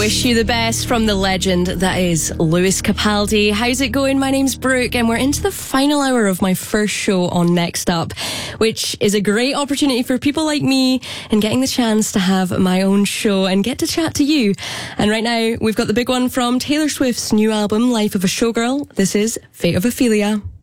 Wish you the best from the legend that is Lewis Capaldi. How's it going? My name's Brooke and we're into the final hour of my first show on Next Up, which is a great opportunity for people like me in getting the chance to have my own show and get to chat to you. And right now we've got the big one from Taylor Swift's new album, Life of a Showgirl. This is Fate of Ophelia.